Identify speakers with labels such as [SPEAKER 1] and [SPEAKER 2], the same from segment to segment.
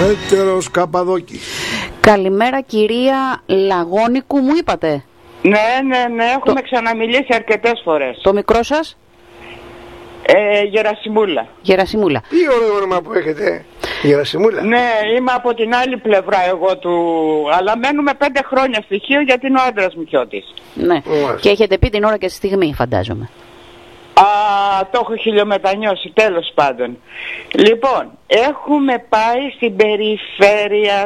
[SPEAKER 1] Έτερος Καπαδόκη.
[SPEAKER 2] Καλημέρα κυρία Λαγόνικου, μου είπατε.
[SPEAKER 3] Ναι, έχουμε ξαναμιλήσει αρκετές φορές.
[SPEAKER 2] Το μικρό σας?
[SPEAKER 3] Γερασιμούλα.
[SPEAKER 2] Γερασιμούλα.
[SPEAKER 1] Τι ωραίο όνομα που έχετε, Γερασιμούλα.
[SPEAKER 3] Ναι, είμαι από την άλλη πλευρά εγώ του, αλλά μένουμε 5 χρόνια στοιχείο γιατί είναι ο άντρας μου Κιώτης.
[SPEAKER 2] Ναι, και έχετε πει την ώρα και στη στιγμή, φαντάζομαι.
[SPEAKER 3] Το έχω χιλιομετανιώσει, τέλος πάντων. Λοιπόν, έχουμε πάει στην περιφέρεια,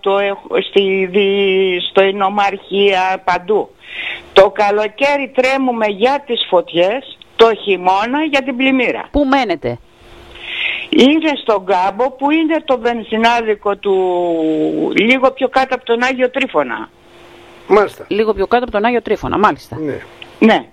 [SPEAKER 3] στο Ινομαρχία, παντού. Το καλοκαίρι τρέμουμε για τις φωτιές, το χειμώνα για την πλημμύρα.
[SPEAKER 2] Πού μένετε?
[SPEAKER 3] Είναι στον Κάμπο που είναι το βενζινάδικο του, λίγο πιο κάτω από τον Άγιο Τρίφωνα.
[SPEAKER 1] Μάλιστα.
[SPEAKER 2] Λίγο πιο κάτω από τον Άγιο Τρίφωνα, μάλιστα.
[SPEAKER 3] Ναι.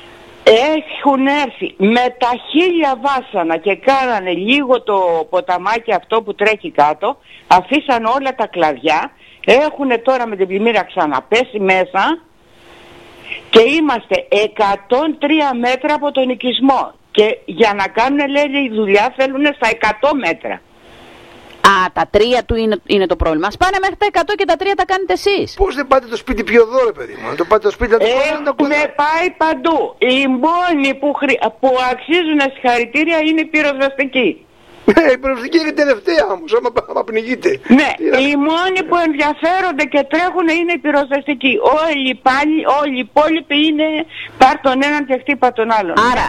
[SPEAKER 3] Έχουν έρθει με τα 1000 βάσανα και κάνανε λίγο το ποταμάκι αυτό που τρέχει κάτω, αφήσαν όλα τα κλαδιά, έχουν τώρα με την πλημμύρα ξαναπέσει μέσα και είμαστε 103 μέτρα από τον οικισμό και για να κάνουν λέει δουλειά θέλουν στα 100 μέτρα.
[SPEAKER 2] Τα 3 του είναι το πρόβλημα. Ας πάνε μέχρι τα 100 και τα 3 τα κάνετε εσείς.
[SPEAKER 1] Πώς δεν πάτε το σπίτι πιο δώρο, παιδί μου? Αν το πάτε το σπίτι
[SPEAKER 3] έχουμε πάει παντού. Οι μόνοι που αξίζουν συγχαρητήρια είναι οι πυροσβεστικοί.
[SPEAKER 1] Η πυροσβεστική είναι τελευταία όμως, άμα πνιγείτε.
[SPEAKER 3] Ναι, οι μόνοι που ενδιαφέρονται και τρέχουν είναι οι πυροσβεστικοί. Όλοι οι υπόλοιποι είναι πάρ' τον έναν και χτύπα τον άλλον.
[SPEAKER 2] Άρα,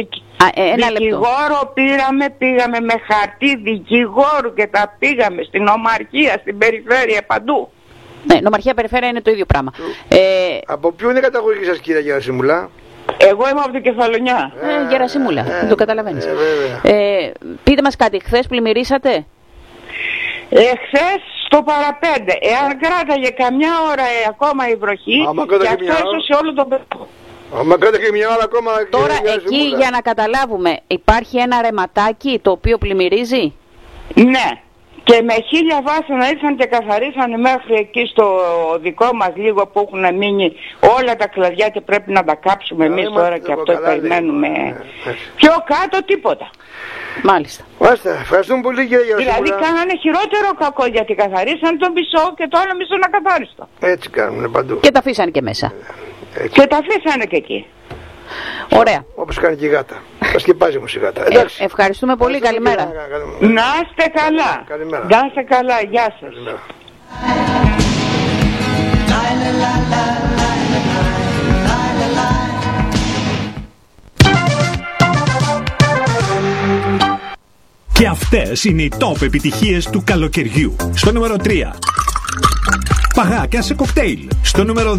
[SPEAKER 3] δικηγόρο πήγαμε με χαρτί δικηγόρου και τα πήγαμε στην Ομαρχία, στην περιφέρεια, παντού.
[SPEAKER 2] Ναι, νομαρχία περιφέρεια είναι το ίδιο πράγμα.
[SPEAKER 1] Από ποιο είναι η καταγωγή σας, κύριε Γερασιμούλα?
[SPEAKER 3] Εγώ είμαι από την Κεφαλονιά.
[SPEAKER 2] Γερασιμούλα, δεν το καταλαβαίνεις. Πείτε μας κάτι, χθες πλημμυρίσατε?
[SPEAKER 3] Χθες στο παραπέντε. Εάν κράταγε καμιά ώρα ακόμα η βροχή, και αυτό έσωσε όλο τον πέτρο.
[SPEAKER 1] Άμα κράταγε μια ώρα ακόμα...
[SPEAKER 2] Τώρα εκεί για να καταλάβουμε, υπάρχει ένα ρεματάκι το οποίο πλημμυρίζει?
[SPEAKER 3] Ναι. Και με 1000 βάσανα ήρθαν και καθαρίσανε μέχρι εκεί στο δικό μας λίγο που έχουν μείνει όλα τα κλαδιά και πρέπει να τα κάψουμε εμείς τώρα και αυτό περιμένουμε. Πιο κάτω τίποτα.
[SPEAKER 2] Μάλιστα.
[SPEAKER 1] Ευχαριστούμε πολύ κύριε Γερασιμούλα.
[SPEAKER 3] Δηλαδή κάνανε χειρότερο κακό γιατί καθαρίσαν τον μισό και το άλλο μισό να καθάριστο.
[SPEAKER 1] Έτσι κάνουν παντού.
[SPEAKER 2] Και τα αφήσανε και μέσα.
[SPEAKER 3] Και τα αφήσανε και εκεί.
[SPEAKER 2] Ωραία.
[SPEAKER 1] Όπως κάνει και η γάτα. Τα σκεπάζει όμως η γάτα.
[SPEAKER 2] Ευχαριστούμε πολύ. Καλημέρα.
[SPEAKER 3] Να είστε καλά.
[SPEAKER 1] Καλημέρα.
[SPEAKER 3] Να είστε καλά. Γεια σας.
[SPEAKER 1] Καλημέρα.
[SPEAKER 4] Και αυτές είναι οι top επιτυχίες του καλοκαιριού. Στο νούμερο 3. Παγάκια σε κοκτέιλ. Στο νούμερο 2.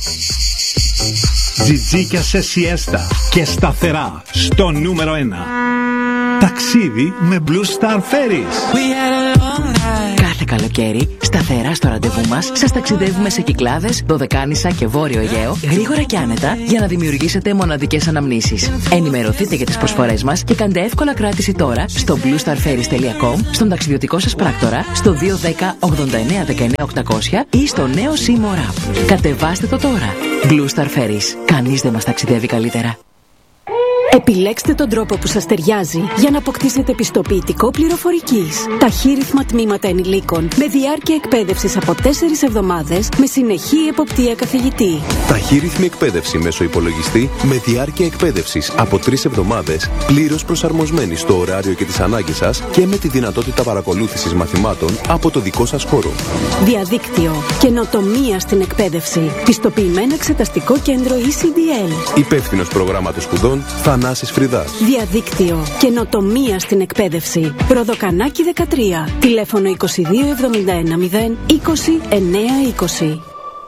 [SPEAKER 4] Τζιτζίκια σε σιέστα και σταθερά. Στο νούμερο 1. Ταξίδι με Blue Star Ferries.
[SPEAKER 5] Κάθε καλοκαίρι, σταθερά στο ραντεβού μας, σας ταξιδεύουμε σε Κυκλάδες, Δωδεκάνησα και Βόρειο Αιγαίο, γρήγορα και άνετα, για να δημιουργήσετε μοναδικές αναμνήσεις. Ενημερωθείτε για τις προσφορές μας και κάντε εύκολα κράτηση τώρα στο bluestarferries.com, στον ταξιδιωτικό σας πράκτορα, στο 210 89 19 800 ή στο νέο Seymour App. Κατεβάστε το τώρα. Blue Star Ferries. Κανείς δεν μας ταξιδεύει καλύτερα.
[SPEAKER 6] Επιλέξτε τον τρόπο που σας ταιριάζει για να αποκτήσετε πιστοποιητικό πληροφορικής. Ταχύρυθμα τμήματα ενηλίκων με διάρκεια εκπαίδευσης από 4 εβδομάδες με συνεχή εποπτεία καθηγητή.
[SPEAKER 7] Ταχύρυθμη εκπαίδευση μέσω υπολογιστή με διάρκεια εκπαίδευσης από 3 εβδομάδες, πλήρως προσαρμοσμένη στο ωράριο και τις ανάγκες σας και με τη δυνατότητα παρακολούθησης μαθημάτων από το δικό σας χώρο.
[SPEAKER 6] Διαδίκτυο. Καινοτομία στην εκπαίδευση. Πιστοποιημένο εξεταστικό κέντρο ECDL.
[SPEAKER 7] Υπεύθυνος προγράμματος σπουδών Θανάσης Φρυδάς.
[SPEAKER 6] Διαδίκτυο. Καινοτομία στην εκπαίδευση. Προδοκανάκι 13. Τηλέφωνο 22 71 0 20 9 20.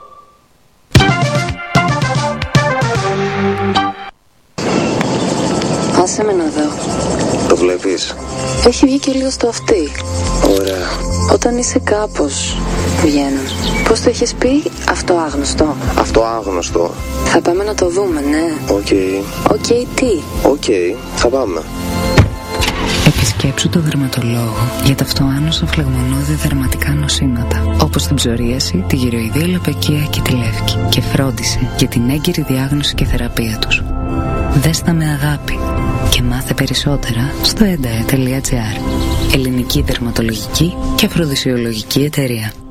[SPEAKER 8] Άσε με να δω.
[SPEAKER 9] Το βλέπεις?
[SPEAKER 8] Έχει βγει και λίγο στο αυτί.
[SPEAKER 9] Ωραία.
[SPEAKER 8] Όταν είσαι κάπως βγαίνουν. Πώς το έχεις πει? Αυτό άγνωστο.
[SPEAKER 9] Αυτό άγνωστο.
[SPEAKER 8] Θα πάμε να το δούμε, ναι.
[SPEAKER 9] Οκ.
[SPEAKER 8] Οκ, τι?
[SPEAKER 9] Οκ, θα πάμε.
[SPEAKER 8] Επισκέψου το δερματολόγο για τα αυτοάνωσα φλεγμονώδη δερματικά νοσήματα, όπως την ψωρίαση, τη γυροειδία λοπεκία και τη λεύκη, και φρόντισε για την έγκυρη διάγνωση και θεραπεία τους. Δες τα με αγάπη Και μάθε περισσότερα στο enda.gr. Ελληνική δερματολογική και αφροδισιολογική εταιρεία.